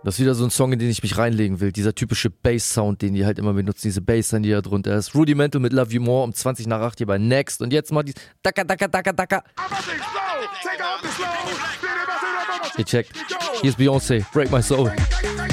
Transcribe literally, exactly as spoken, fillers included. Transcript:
Das ist wieder so ein Song, in den ich mich reinlegen will. Dieser typische Bass-Sound, den die halt immer benutzen. Diese Bassline, die da drunter ist. Rudimental mit Love You More um zwanzig nach acht hier bei Next. Und jetzt mal die Daka, Daka, Daka, Daka. Ihr checkt. Hier ist Beyoncé. Break My Soul.